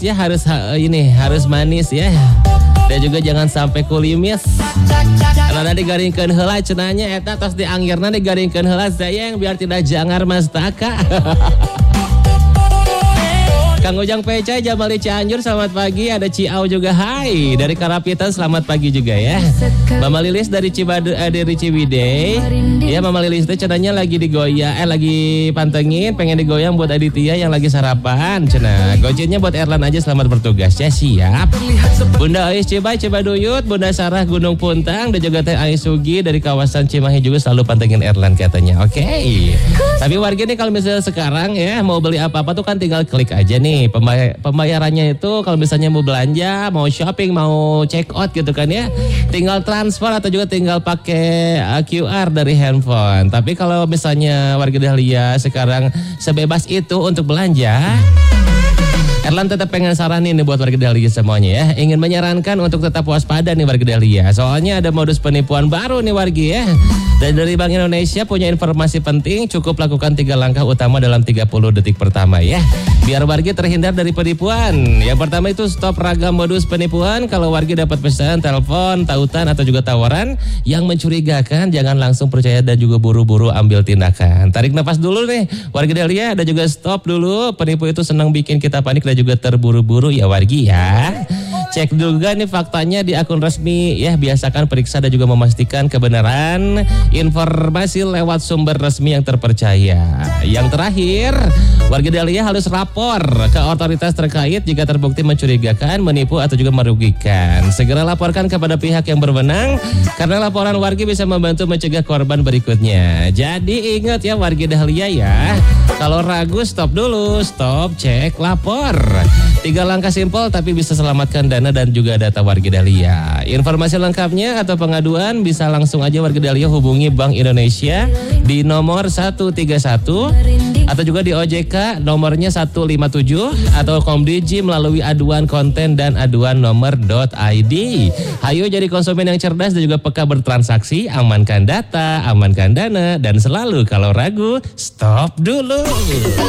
Ya harus manis ya. Dan juga jangan sampai kulimis. Karena digaringkeun heula cenanya eta tos dianggirna digaringkeun heula sayang biar tidak jangar mastaka. Kang Ujang Pecah, Jamali Cianjur, selamat pagi. Ada Ciau juga, hai. Dari Karapitan, selamat pagi juga ya. Mama Lilis dari dari Ciwidey. Ya, Mama Lilis itu cenanya lagi lagi pantengin, pengen digoyang buat Aditya yang lagi sarapan. Cenah, gojeknya buat Erlan aja, selamat bertugas ya, siap. Bunda Ais Cibaduyut, Bunda Sarah Gunung Puntang, dan juga Teh Ais Sugi dari kawasan Cimahi juga selalu pantengin Erlan katanya. Oke. Tapi warga nih kalau misalnya sekarang ya mau beli apa-apa tuh kan tinggal klik aja nih. Pembayarannya itu kalau misalnya mau belanja, mau shopping, mau check out gitu kan ya, tinggal transfer atau juga tinggal pakai QR dari handphone. Tapi kalau misalnya warga Dahlia sekarang sebebas itu untuk belanja, Erlan tetap pengen saranin nih buat warga Dahlia semuanya ya. Ingin menyarankan untuk tetap waspada nih warga Dahlia. Soalnya ada modus penipuan baru nih warga ya. Dan dari Bank Indonesia punya informasi penting, cukup lakukan 3 langkah utama dalam 30 detik pertama ya. Biar warga terhindar dari penipuan. Yang pertama itu stop ragam modus penipuan. Kalau warga dapat pesan, telepon, tautan atau juga tawaran yang mencurigakan, jangan langsung percaya dan juga buru-buru ambil tindakan. Tarik nafas dulu nih warga Dahlia, dan juga stop dulu. Penipu itu senang bikin kita panik dan juga terburu-buru ya warga ya. Cek juga nih faktanya di akun resmi ya, biasakan periksa dan juga memastikan kebenaran informasi lewat sumber resmi yang terpercaya. Yang terakhir, warga Dahlia harus lapor ke otoritas terkait jika terbukti mencurigakan, menipu atau juga merugikan. Segera laporkan kepada pihak yang berwenang karena laporan warga bisa membantu mencegah korban berikutnya. Jadi ingat ya warga Dahlia ya, kalau ragu stop dulu, stop, cek, lapor. 3 langkah simpel tapi bisa selamatkan dana dan juga data warga Dahlia. Informasi lengkapnya atau pengaduan bisa langsung aja warga Dahlia hubungi Bank Indonesia di nomor 131 atau juga di OJK nomornya 157 atau Komdiji melalui aduan konten dan aduan nomor.id. Hayo jadi konsumen yang cerdas dan juga peka bertransaksi, amankan data, amankan dana, dan selalu kalau ragu stop dulu.